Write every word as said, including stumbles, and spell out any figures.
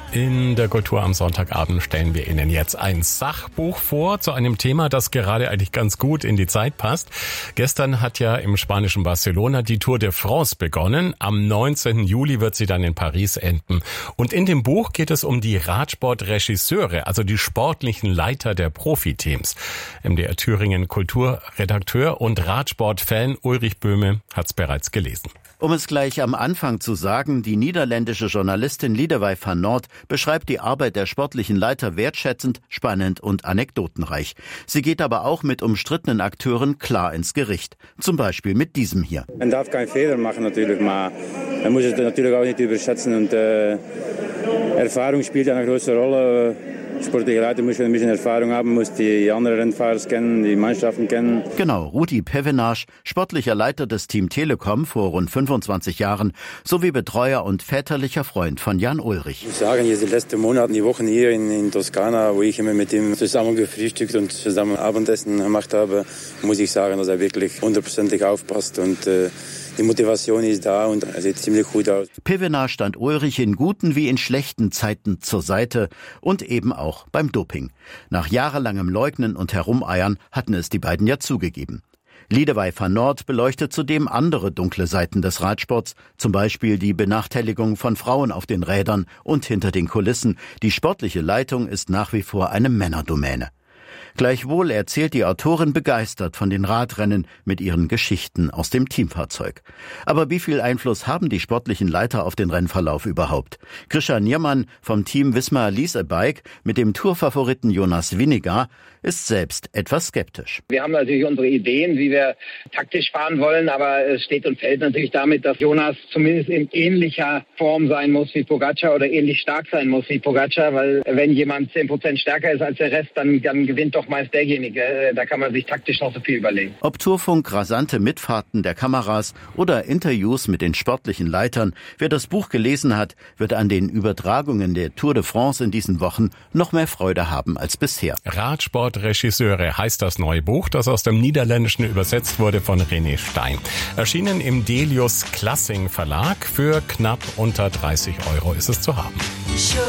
In der Kultur am Sonntagabend stellen wir Ihnen jetzt ein Sachbuch vor zu einem Thema, das gerade eigentlich ganz gut in die Zeit passt. Gestern hat ja im spanischen Barcelona die Tour de France begonnen. Am neunzehnten Juli wird sie dann in Paris enden. Und in dem Buch geht es um die Radsportregisseure, also die sportlichen Leiter der Profiteams. M D R Thüringen Kulturredakteur und Radsportfan Ulrich Böhme hat es bereits gelesen. Um es gleich am Anfang zu sagen, die niederländische Journalistin Liedewij van Noort beschreibt die Arbeit der sportlichen Leiter wertschätzend, spannend und anekdotenreich. Sie geht aber auch mit umstrittenen Akteuren klar ins Gericht. Zum Beispiel mit diesem hier. Man darf keinen Fehler machen natürlich, aber man muss es natürlich auch nicht überschätzen. Und äh, Erfahrung spielt eine große Rolle. Sportliche Leiter muss ein bisschen Erfahrung haben, muss die anderen Rennfahrer kennen, die Mannschaften kennen. Genau, Rudi Pevenage, sportlicher Leiter des Team Telekom vor rund fünfundzwanzig Jahren, sowie Betreuer und väterlicher Freund von Jan Ullrich. Ich muss sagen, jetzt die letzten Monate, die Wochen hier in, in Toskana, wo ich immer mit ihm zusammen gefrühstückt und zusammen Abendessen gemacht habe, muss ich sagen, dass er wirklich hundertprozentig aufpasst und äh, die Motivation ist da und er sieht ziemlich gut aus. Pevenage stand Ullrich in guten wie in schlechten Zeiten zur Seite und eben auch beim Doping. Nach jahrelangem Leugnen und Herumeiern hatten es die beiden ja zugegeben. Liedewij van Noort beleuchtet zudem andere dunkle Seiten des Radsports, zum Beispiel die Benachteiligung von Frauen auf den Rädern und hinter den Kulissen. Die sportliche Leitung ist nach wie vor eine Männerdomäne. Gleichwohl erzählt die Autorin begeistert von den Radrennen mit ihren Geschichten aus dem Teamfahrzeug. Aber wie viel Einfluss haben die sportlichen Leiter auf den Rennverlauf überhaupt? Grisha Niermann vom Team Visma Lease a Bike mit dem Tourfavoriten Jonas Vingegaard ist selbst etwas skeptisch. Wir haben natürlich unsere Ideen, wie wir taktisch fahren wollen, aber es steht und fällt natürlich damit, dass Jonas zumindest in ähnlicher Form sein muss wie Pogacar oder ähnlich stark sein muss wie Pogacar, weil wenn jemand zehn Prozent stärker ist als der Rest, dann, dann gewinnt doch meist derjenige. Da kann man sich taktisch noch so viel überlegen. Ob Tourfunk, rasante Mitfahrten der Kameras oder Interviews mit den sportlichen Leitern, wer das Buch gelesen hat, wird an den Übertragungen der Tour de France in diesen Wochen noch mehr Freude haben als bisher. Radsportregisseure heißt das neue Buch, das aus dem Niederländischen übersetzt wurde von René Stein. Erschienen im Delius Classing Verlag. Für knapp unter dreißig Euro ist es zu haben.